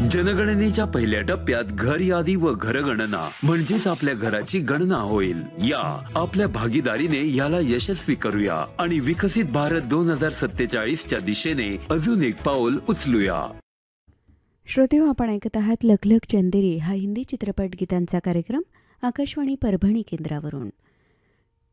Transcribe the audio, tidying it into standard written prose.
जनगणनेच्या पहिल्या टप्प्यात घर यादी व घरगणना म्हणजेच आपल्या घराची गणना होईल. या आपल्या भागीदारीने याला यशस्वी करूया आणि विकसित भारत 2047च्या दिशेने अजून एक पाऊल उचलूया. श्रोतेहो, आपण ऐकत आहात लखलख चंदेरी हा हिंदी चित्रपट गीतांचा कार्यक्रम आकाशवाणी परभणी केंद्रावरून.